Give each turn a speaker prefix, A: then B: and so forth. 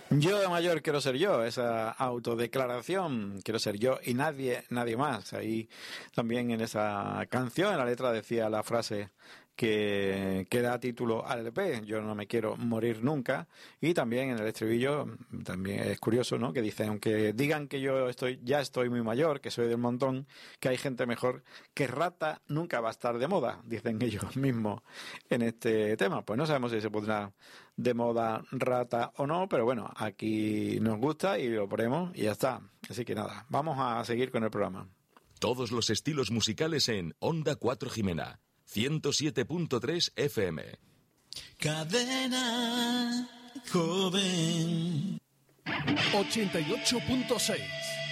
A: Yo de mayor quiero ser yo, esa autodeclaración, quiero ser yo y nadie más. Ahí también en esa canción, en la letra decía la frase que da título al LP, yo no me quiero morir nunca, y también en el estribillo, también es curioso, ¿no? Que dice, aunque digan que ya estoy muy mayor, que soy del montón, que hay gente mejor, que Rata nunca va a estar de moda, dicen ellos mismos en este tema. Pues no sabemos si se pondrá de moda Rata o no, pero bueno, aquí nos gusta y lo ponemos y ya está. Así que nada, vamos a seguir con el programa.
B: Todos los estilos musicales en Onda 4 Jimena, 107.3 FM.
C: Cadena Joven
D: 88.6.